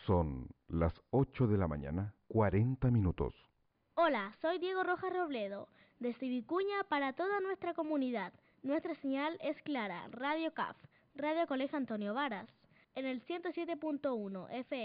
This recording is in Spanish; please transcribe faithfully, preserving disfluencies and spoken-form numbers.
Son las ocho de la mañana, cuarenta minutos. Hola, soy Diego Rojas Robledo, desde Vicuña para toda nuestra comunidad. Nuestra señal es clara, Radio C A F, Radio Colegio Antonio Varas, en el ciento siete punto uno F M.